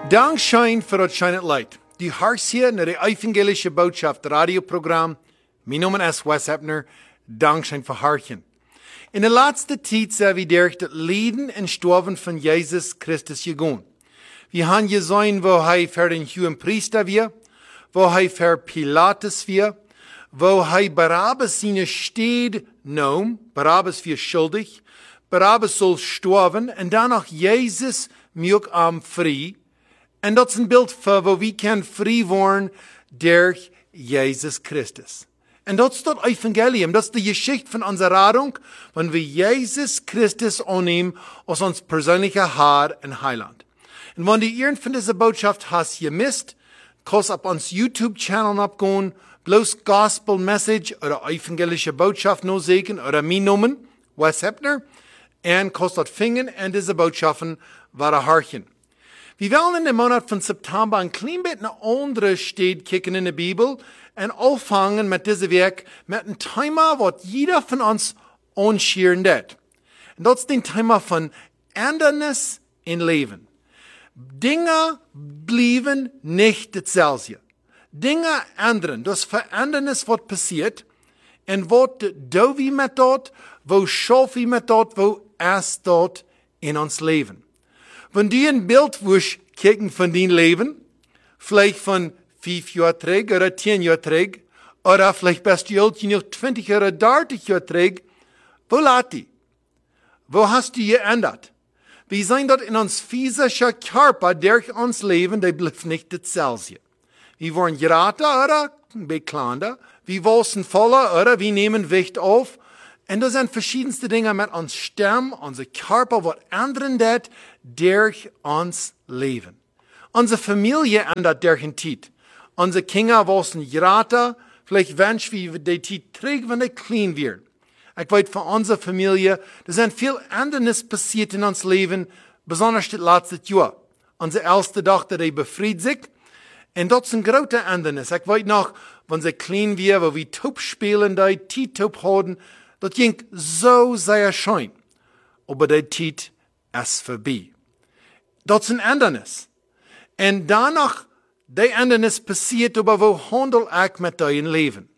Dankschein für das schöne Leid. Die hörst hier naar de evangelische Botschaft radioprogramm. Mijn naam is Wes Hebner. Dankschein für Harchen. In de laatste tijd zijn we durch het lijden en sterven van Jezus Christus gegaan. We hebben gezien wo hij voor den hohen priester weer, wo hij voor Pilatus weer, wo hij Barabbas zijn steed nam, Barabbas weer schuldig, Barabbas soll sterven en dan nog Jezus maakt am vrij. En dat is een beeld van wo we kan vrij worden door Jezus Christus. En dat is dat evangelium, dat is de geschichte van onze Radung, wanneer we Jezus Christus aannemen als ons persoonlijke Herr en Heiland. En wanneer je een van deze boodschap hast gemist, kannst op ons YouTube-channel opgaan, bloß Gospel Message oder evangelische Botschaft nur zeggen, oder mijn namen, Wes Hebner, en kannst dat vingen en deze boodschappen waren harchen. We willen in de maand van september een klein beetje naar andere steden kijken in de Bibel en aanvangen met deze week met een thema wat jeder van ons aanscheren deed. En dat is het thema van andernis in leven. Dingen blijven niet hetzelfde. Dingen ändern. Dus verandernis wat passiert. En wat doen we met dat? Wo schaffen we met dat? Wo is dat in ons leven? Wenn du ein Bild willst kijken von dein Leben, vielleicht von 5 Jahren terug oder 10 Jahren terug, oder vielleicht bist du alt noch 20 oder 30 Jahre terug, wo lag die? Wo hast du geändert? Wir sehen dort in uns physischer Körper, durch uns Leben, der bleibt nicht dasselbe. Wir wollen gerater oder bekleiner, wir wollen voller oder wir nehmen Gewicht auf. Und das sind verschiedenste Dinge mit uns Stem, unser Körper, was anderen das durch uns Leben. Unsere Familie ändert durch den Zeit. Unsere Kinder wollen geraten, vielleicht wünschen wir die Zeit trägt, wenn die klein werden. Ich weiß von unserer Familie, da sind viel Ändernis passiert in uns Leben, besonders das letzte Jahr. Unsere erste Tochter, die befreit sich. Und das ist ein großer Ändernis. Ich weiß noch, wenn sie klein waren, wo wir Taub spielen, die T-Taub hatten, dat ging zo sehr schön. Aber die Zeit ist vorbei. Dat ist ein Ändernis. Und danach, die Ändernis passiert, aber wo handel ich mit deinem Leben?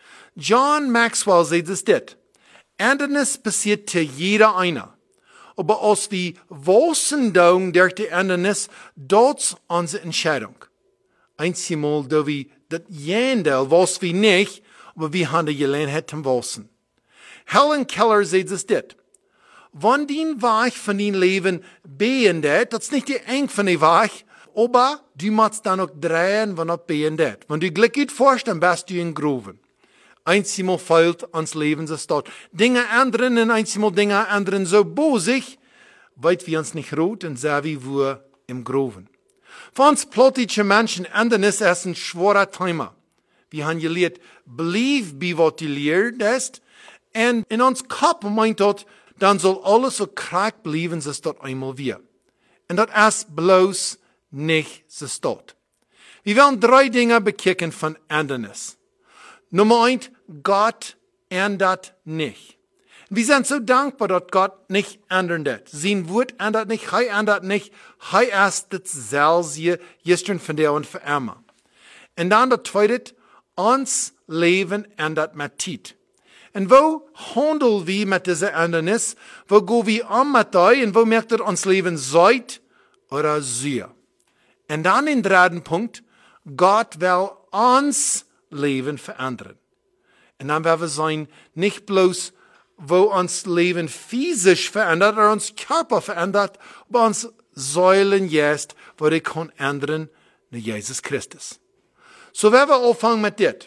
John Maxwell sagt es dit. Ändernis passiert zu jeder einer. Aber als wir wissen durch die Ändernis, das ist unsere Entscheidung. Einmal, da wir das Jendel, was wir nicht, aber wir haben die Gelegenheit zum Wissen. Helen Keller sagt es dit. Wann dein Weg von dein Leben beendet, das ist nicht die eng von der Weg, aber du musst dann auch drehen, wenn das beendet. Wenn du glücklich forschst, dann bist du in Gruben. Einmal fehlt ans Leben so dort. Dinge ändern und einmal Dinge ändern so bosig, weil wir uns nicht ruht und sehr wie wir im Gruben. Für uns politische Menschen ändern ist ein schwerer Thema. Wir haben gelernt, believe bei was du lehrt hast, und in ons Kopf meint dat, dan soll alles so krank bleiben, als dat einmal wir. Und das ist bloß nicht so dort. Wir werden 3 Dinge bekijken von Ändernis. Nummer 1, Gott ändert nicht. Wir sind so dankbar, dass Gott nicht ändern wird. Sein Wort ändert nicht, er ändert nicht. Er ist dasselbe, gestern, von der und für immer. Und dann das Zweite, uns Leben ändert mit Zeit. Und wo handeln wir mit dieser Ändernis? Wo gehen wir mit euch? Und wo merkt ihr uns Leben seid oder sehr? Und dann den 3. Punkt, Gott will uns Leben verändern. Und dann werden wir sein, nicht bloß, wo uns Leben physisch verändert oder uns Körper verändert, aber uns Säulen jetzt, wo die kann ändern, nach Jesus Christus. So werden wir anfangen mit dit.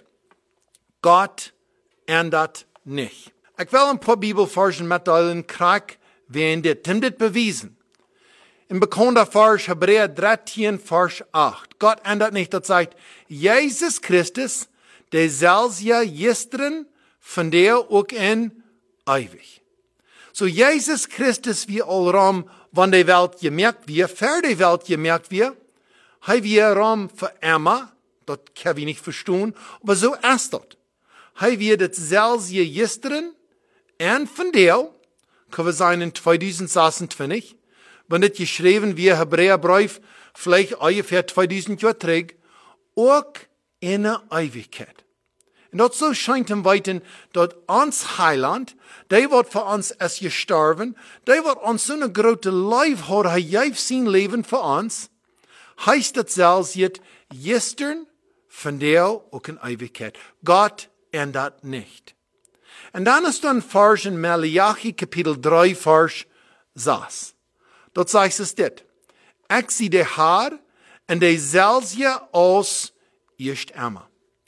Gott ändert nicht. Ich will ein paar Bibelversen mitteilen, krieg wen dit. Dem dit bewiesen. Im bekannten Vers Hebräer 13, Vers 8. Gott ändert nicht, das sagt, Jesus Christus, der selbe gestern, von der auch in ewig. So Jesus Christus wie allram, wann die Welt gemerkt wird, für die Welt gemerkt wird, er wir ram für immer, das kann ich nicht verstehen, aber so ist das. Er wird dasselbe gestern und von der, können wir sagen in 2026, wenn dit geschreven wie Hebräerbrief, vielleicht ungefähr 2000 Jahre terug, auch in eine Ewigkeit. Und dat so scheint hem weten, dat ons Heiland, die wordt voor ons als gestorven, die wordt ons zo'n grote lijf houden, hij heeft zijn leven voor ons, heißt dat zelfs jetzt gestern, vandaag ook in Ewigkeit. Gott ändert nicht. Und dann ist dann Vers in Malachi Kapitel 3, Vers 6. Dort sagt es dit. Ich zie de Haar en de zelfs je als eerst immer.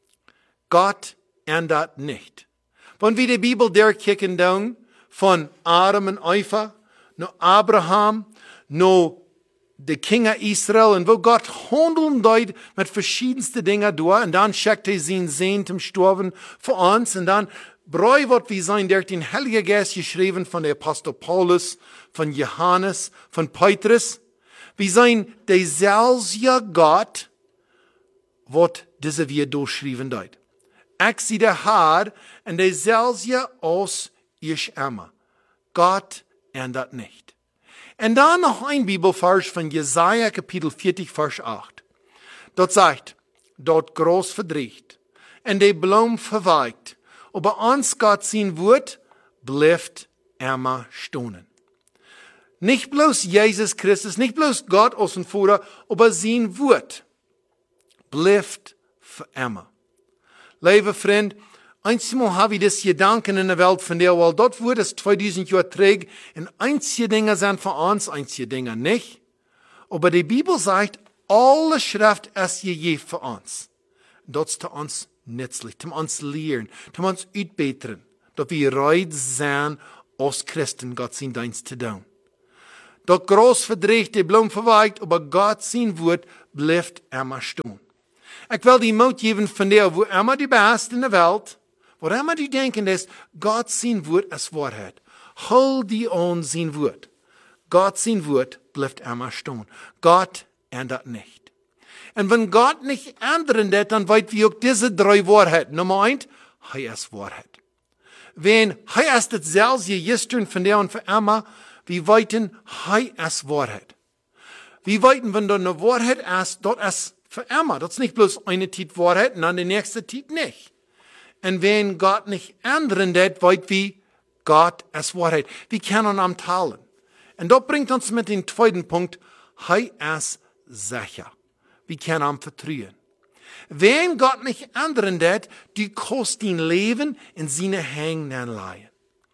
Gott ändert nicht. Wenn wir die Bibel durchkicken dann, von Adam und Eva, no Abraham, no de Kinder Israel, und wo Gott handeln deut mit verschiedenste Dinge durch, und dann schickt er sein Sohn zum Sterben für uns, und dann Brei wird wie sein durch den Heiligen Geist geschrieben von der Apostel Paulus, von Johannes, von Petrus. Wie sein derselbe Gott wird diese wir durchschrieben deut. Ich zie der Haar und derselbe als ich immer. Gott ändert nicht. Und dann noch ein Bibelvers von Jesaja Kapitel 40, Vers 8. Dort sagt, dort groß verdriecht und die Blum verweigt, aber uns Gott sein Wort bleibt immer stehen. Nicht bloß Jesus Christus, nicht bloß Gott aus dem Vater, aber sein Wort bleibt für immer. Liebe Freund, einmal habe ich das Gedanken in der Welt von der, weil dort wurde es 2000 Jahre trägt, und einzige Dinge sind für uns, einzige Dinge nicht. Aber die Bibel sagt, alle Schrift ist gegeben für uns. Das ist für uns nützlich, für uns lehren, für uns uitbeteren, dass wir bereit sind, als Christen Gott sein Dienst zu tun. Dort groß verdreht, die Blumen verweigt, aber Gott sein Wort bleibt immer stehen. Ich will die Mut geben von der, wo immer du bist in der Welt, wo immer du denken, dass Gott sein Wort ist Wahrheit. Hol die an sein Wort. Gott sein Wort bleibt immer stehen. Gott ändert nicht. Und wenn Gott nicht ändert, dann weit wir auch diese drei Wahrheiten. Nummer 1, er ist Wahrheit. Wenn er ist dasselbe gestern von der und für immer, wir weiten, er ist Wahrheit. Wir weiten, wenn da eine Wahrheit ist, dort ist für immer. Das ist nicht bloß eine Tit Wahrheit und dann die nächste Tit nicht. Und wenn Gott nicht ändert, weit wie Gott ist Wahrheit. Wir können am Talen. Und das bringt uns mit dem zweiten Punkt, er ist sicher. Wir können am vertrauen. Wenn Gott nicht ändert, du kannst dein Leben in seine Hände leihen.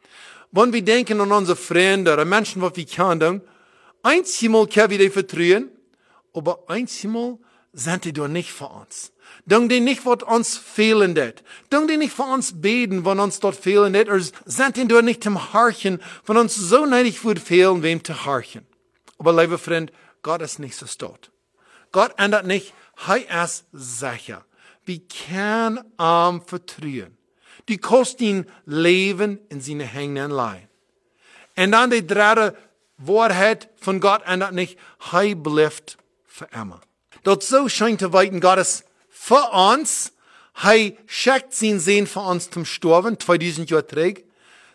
Wenn wir denken an unsere Freunde oder Menschen, was wir kennen, einmal können wir die vertrauen, aber einmal sind die doch nicht für uns. Dann die nicht, was uns fehlen det. Dann die nicht für uns beten, wenn uns dort fehlen det. Oder sind die doch nicht zum Harchen, wenn uns so neidig wird fehlen, wem zu harchen. Aber lieber Freund, Gott ist nicht so tot. Gott ändert nicht, er ist sicher. Wir können ihm vertrauen. Die kosten Leben in seine Hände leihen. Und dann die dritte Wahrheit von Gott ändert nicht, er bleibt für immer. Dort so scheint zu weiten, Gott ist für uns, er schickt sein Sehen für uns zum Sterben, 2000 Jahre zurück.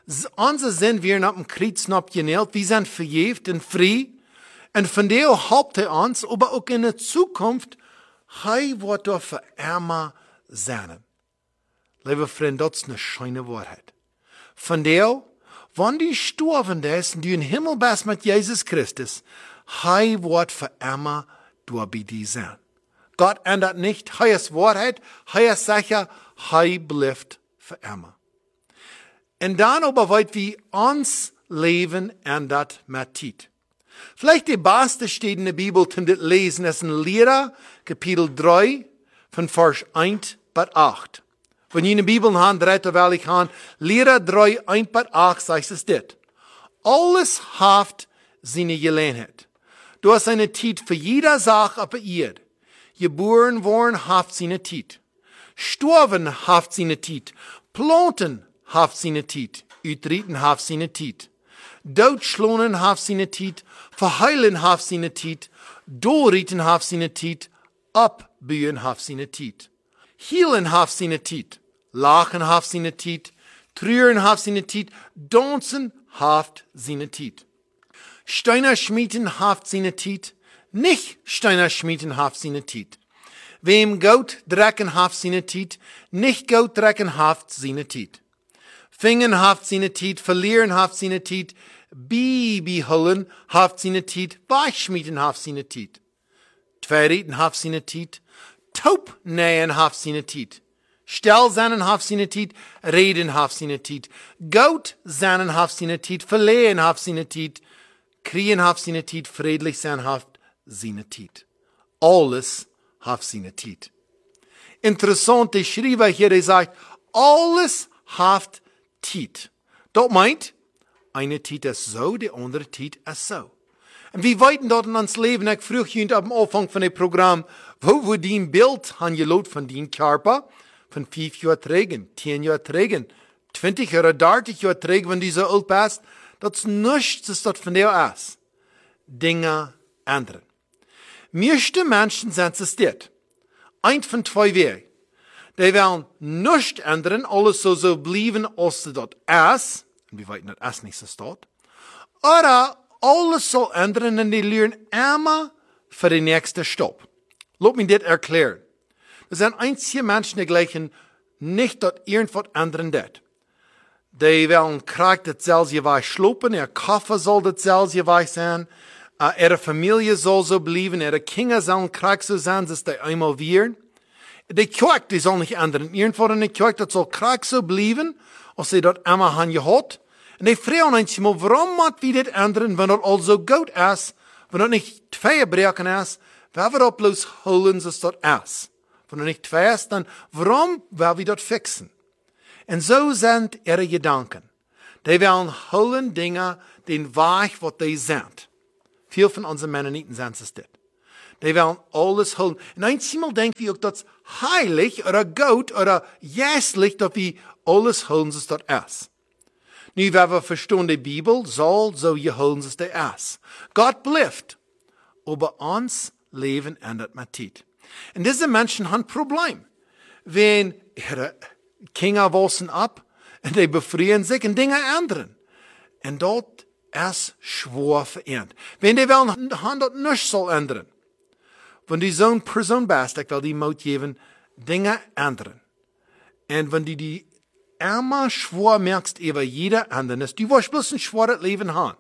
Unser sind wir nach dem Kreuz abgenäht, wir sind vergeben und frei. Und von der hofft er uns, aber auch in der Zukunft, er wird da für immer sein. Liebe Freunde, das ist eine schöne Wahrheit. Von der, wenn du sterben ist und du im Himmel bist mit Jesus Christus, er wird für immer da bei dir sein. Gott ändert nicht, er ist Wahrheit, er ist sicher, er bleibt für immer. Und dann aber weit wie uns Leben ändert mit Zeit. Vielleicht die beste steht in der Bibel zum Lesen, ist in Lieder, Kapitel 3, von Vers 1 bis 8. Wenn ihr in der Bibel habt, dreht weil ich habe, Lieder 3, 1 bis 8, sagt es dit. Alles haft seine Gelegenheit. Du hast eine Zeit für jede Sache auf der Erde. Geboren worden haft seine Zeit. Sterben haft seine Zeit. Planten haft seine Zeit. Uitrieten haft seine Zeit. Doodschlonen haft seine Zeit. Verheilen haft seine Zeit. Doorrieten haft seine Zeit. Abbühen haft seine Zeit. Healen haft seine Zeit. Lachen haft seine Zeit. Trüren haft seine Zeit. Dansen haft seine Zeit. Steiner schmieden haft seine Tiet, nicht Steiner schmieden haft seine Tiet. Wem Gout drecken haft seine Tiet, nicht Gout drecken haft seine Tiet. Fingen haft seine Tiet, verlieren haft seine Tiet, Bibi hullen haft seine Tiet, Weichschmieden haft seine Tiet. Tweerieten haft seine Tiet, Taub nähen haft seine Tiet. Stel seinen haft seine Tiet, reden haft seine Tiet. Gout seinen haft seine Tiet, verlehen haft seine Tiet. Kriegen haft seine Tiet, friedlich sein haft seine Tiet. Alles haft seine Tiet. Interessant, der Schreiber hier, der sagt, alles haft Tiet. Das meint, eine Tiet ist so, die andere Tiet ist so. Und wie weiten dort in ons Leben, ich früh am Anfang von dem Programm, wo wir die Bild haben gelot von den Körper, von 5 Jahren trägen, 10 Jahren trägen, 20 oder 30 Jahren trägen, wenn die so alt bist, das ist nichts, das dort von der ist. Dinge ändern. Meeste Menschen sind es dit. Ein von 2 Wegen. Die wollen nichts ändern, alles so bleiben, als es dort ist. Und wir wissen, das ist nicht so dort. Oder alles soll ändern und die lernen immer für den nächsten Stopp. Lass mich das erklären. Das sind einzige Menschen, die gleichen nicht dort irgendwas ändern det. Die wollen Krieg dasselbe geweih schlupen, ihr Koffer soll dasselbe geweih sein, ihre Familie soll so bleiben, ihre Kinder sollen Krieg so sein, dass die einmal werden. Die Kirche, die soll nicht ändern. Irgendwo in der Kirche, das soll Krieg so bleiben, als sie dort immer haben gehört. Und die fragen uns mal, warum muss wir das ändern, wenn das all so gut ist, wenn das nicht 2 Brechen ist, weil wir das bloß holen, dass das ist. Wenn das nicht 2 ist, dann warum wollen wir das fixen? Und so sind ihre Gedanken. Die wollen holen Dinge, den Weg, was die sind. Viele von unseren Mennoniten sind es das. Die wollen alles holen. Und einmal denken wir auch, dass heilig oder gut oder jässlich, dass wir alles holen, was das ist. Nu, wenn wir verstehen, die Bibel soll so geholen, was das ist. Gott bleibt. Aber uns Leben ändert mit Zeit. Und diese Menschen haben ein Problem. Wenn ihre Kinder wachsen ab und die befreien sich und Dinge ändern. Und dort ist schwer verändert. Wenn die wollen, haben das nichts soll ändern. Wenn die so eine Person bist, ich will die Mut geben, Dinge ändern. Und wenn die immer schwer merkst über jeder Ändernis, du wirst bloß ein schweres Leben haben.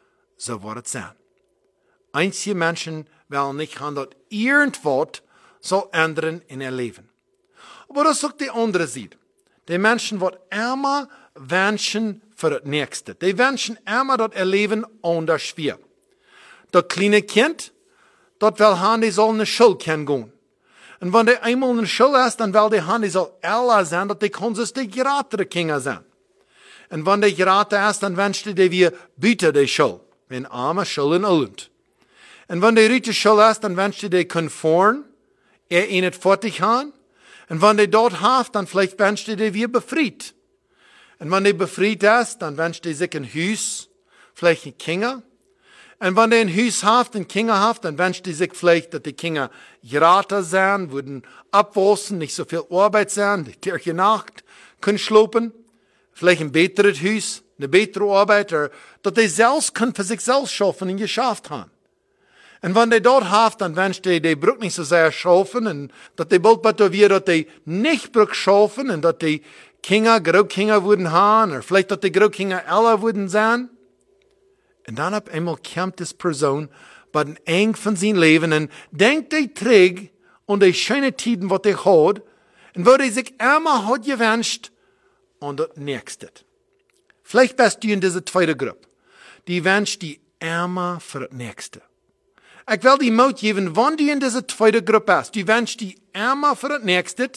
So wird es sein. Einzige Menschen wollen nicht haben, dass irgendwas soll ändern in ihr Leben. Aber das ist auch die andere Seite. Die Menschen, die immer wünschen für das Nächste. Die wünschen immer, dass ihr Leben anders schwer. Das kleine Kind, das will haben, die soll in die Schule gehen. Und wenn die einmal in der Schule ist, dann will die haben, die soll älter sein, dass die können sich die geratere Kinder sein. Und wenn die geraten ist, dann wünscht die wir bitte die Schule. Wenn arme Schule in Irland. Und wenn die Rite Schule ist, dann wünscht die konform, nicht fertig haben. Und wenn die dort haft, dann vielleicht wünscht die wir befreit. Und wenn die befreit ist, dann wünscht die sich ein Haus, vielleicht ein Kinder. Und wenn die ein Haus haft, ein Kinder haft, dann wünscht die sich vielleicht, dass die Kinder geraten sein, würden abwaschen, nicht so viel Arbeit sein, die Kirche Nacht können schlupen. Vielleicht ein besseres Haus, eine bessere Arbeit, oder dass die selbst können für sich selbst schaffen und geschafft haben. Und wenn die dort haft, dann wünscht die Brück nicht so sehr schaffen, und dass die bald bitte wir, dass die nicht Brück schaffen, und dass die Kinder, Großkinder würden haben, oder vielleicht, dass die Großkinder älter würden sein. Und dann auf einmal kommt diese Person bei den Eng von seinem Leben und denkt die träg und die schönen Tiden, was die hat, und wo die sich immer hat gewünscht, und das Nächste. Vielleicht bist du in dieser zweiten Gruppe. Die wünscht die immer für das Nächste. Ich will die Mut geben, wenn du in dieser zweiten Gruppe bist, du wünschst die immer für das Nächste,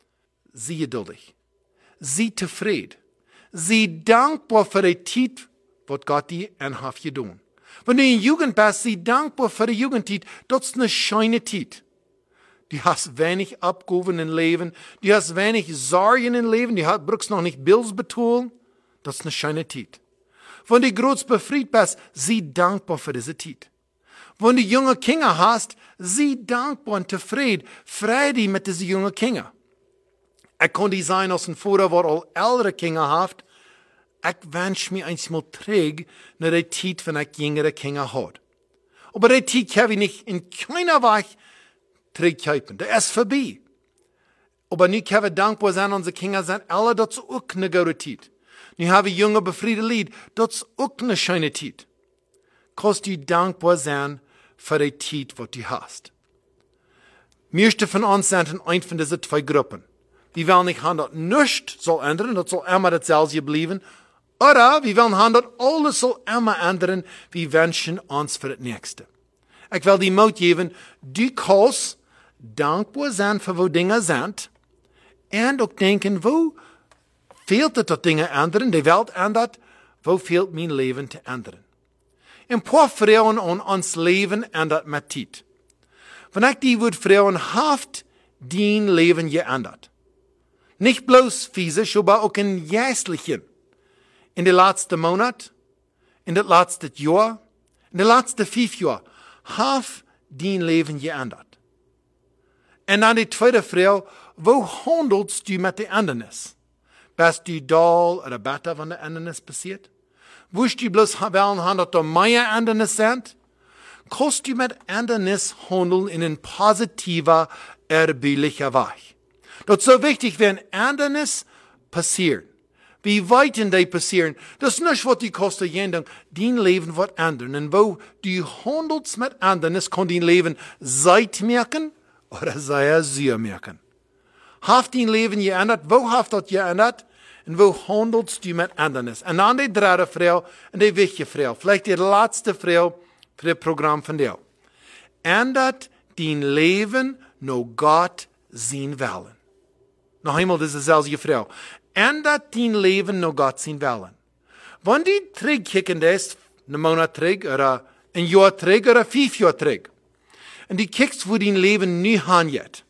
sei geduldig. Sei zufrieden. Sei dankbar für die Zeit, was Gott dir hat getan. Wenn du in Jugend bist, sei dankbar für die Jugendzeit. Das ist eine schöne Zeit. Du hast wenig Abgaben im Leben. Du hast wenig Sorgen im Leben. Du brauchst noch nicht Bills bezahlen. Das ist eine schöne Zeit. Wenn du groß befreit bist, sei dankbar für diese Zeit. Wenn du junge Kinder hast, sei dankbar und zufrieden. Freude mit diesen jungen Kindern. Ich kann die sein, als ein Vater, der all ältere Kinder hat, ik wens me eenmaal terug naar die tijd, wenn ik jüngere Kinder had. Aber die tijd kan we niet in keiner Weise terugkijken. Dat is voorbij. Aber nu kunnen we dankbaar zijn, onze Kinder zijn alle, dat is ook een goede tijd. Nu hebben we jonge bevriende lied, dat is ook een schöne tijd. Kannst du dankbaar zijn voor die tijd, wat du hast. Meeste van ons zijn in een van deze twee groepen. Wir wollen nicht haben, dass nichts soll ändern, das soll immer dasselbe bleiben. Oder wir wollen haben, dass alles soll immer ändern, wir wünschen uns für das Nächste. Ich will die Mut geben, du kannst dankbar sein für wo Dinge sind und auch denken, wo fehlt es, dass Dinge ändern, die Welt ändert, wo fehlt mein Leben zu ändern. Ein paar Frauen an uns Leben ändert mit Zeit. Wenn ich die Wort Frauen haft, dein Leben geändert. Nicht bloß physisch, aber auch in geistlichen. In den letzten Monat, in das letzte Jahr, in den letzten 5 Jahren, hat dein Leben geändert. Und dann die zweite Frage, wo handelst du mit der Ändernis? Bist du doll oder besser, wenn der Ändernis passiert? Willst du bloß wollen haben, dass da mehr Ändernis sind? Kannst du mit Ändernis handeln in ein positiver, erbaulicher Weg? Das ist so wichtig, wenn Ändernis passieren. Wie weit die passieren, das ist nicht, was die kostet, dein Leben wird ändern. Und wo du handelst mit Ändernis, kann dein Leben Zeit merken oder sehr sehr merken. Hat dein Leben geändert? Wo hat das geändert? Und wo handelst du mit Ändernis? Und dann die dritte Frage und die wichtige Frage, vielleicht die letzte Frage für das Programm von dir. Ändert dein Leben nur Gott sein Willen? Noch einmal, das ist dieselbe Frage. Ändert dein Leben nur Gott sein Willen? Wenn du zurückkicken lässt, einen Monat zurück, oder ein Jahr zurück, oder 5 Jahre zurück, und du kickst, wo dein Leben nie hingeht,